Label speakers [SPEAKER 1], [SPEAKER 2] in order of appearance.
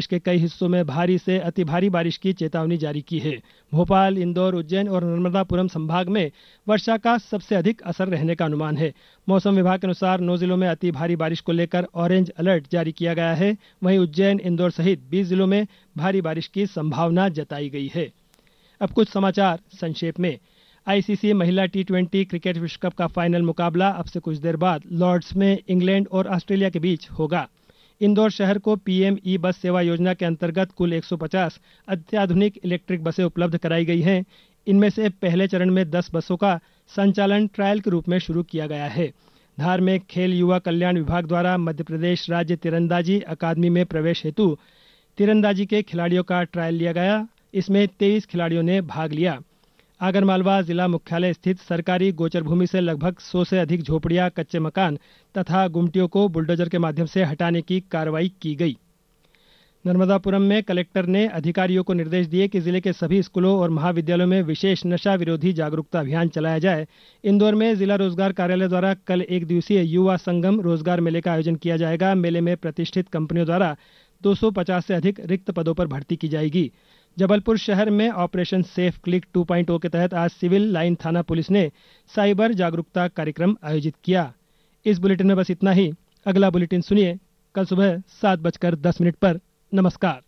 [SPEAKER 1] प्रदेश के कई हिस्सों में भारी से अति भारी बारिश की चेतावनी जारी की है। भोपाल, इंदौर, उज्जैन और नर्मदापुरम संभाग में वर्षा का सबसे अधिक असर रहने का अनुमान है। मौसम विभाग के अनुसार 9 जिलों में अति भारी बारिश को लेकर ऑरेंज अलर्ट जारी किया गया है। वहीं उज्जैन, इंदौर सहित 20 जिलों में भारी बारिश की संभावना जताई गई है। अब कुछ समाचार संक्षेप में। आईसीसी महिला टी20 क्रिकेट विश्व कप का फाइनल मुकाबला अब से कुछ देर बाद लॉर्ड्स में इंग्लैंड और ऑस्ट्रेलिया के बीच होगा। इंदौर शहर को पीएम ई बस सेवा योजना के अंतर्गत कुल 150 अत्याधुनिक इलेक्ट्रिक बसें उपलब्ध कराई गई हैं। इनमें से पहले चरण में 10 बसों का संचालन ट्रायल के रूप में शुरू किया गया है। धार्मिक खेल युवा कल्याण विभाग द्वारा मध्य प्रदेश राज्य तीरंदाजी अकादमी में प्रवेश हेतु तीरंदाजी के खिलाड़ियों का ट्रायल लिया गया। इसमें 23 खिलाड़ियों ने भाग लिया। आगरमालवा जिला मुख्यालय स्थित सरकारी गोचर भूमि से लगभग 100 से अधिक झोपड़ियां, कच्चे मकान तथा गुमटियों को बुलडोजर के माध्यम से हटाने की कार्रवाई की गई। नर्मदापुरम में कलेक्टर ने अधिकारियों को निर्देश दिए कि जिले के सभी स्कूलों और महाविद्यालयों में विशेष नशा विरोधी जागरूकता अभियान चलाया जाए। इंदौर में जिला रोजगार कार्यालय द्वारा कल 1 दिवसीय युवा संगम रोजगार मेले का आयोजन किया जाएगा। मेले में प्रतिष्ठित कंपनियों द्वारा 250 से अधिक रिक्त पदों पर भर्ती की जाएगी। जबलपुर शहर में ऑपरेशन सेफ क्लिक 2.0 के तहत आज सिविल लाइन थाना पुलिस ने साइबर जागरूकता कार्यक्रम आयोजित किया। इस बुलेटिन में बस इतना ही। अगला बुलेटिन सुनिए कल सुबह 7:10 पर। नमस्कार।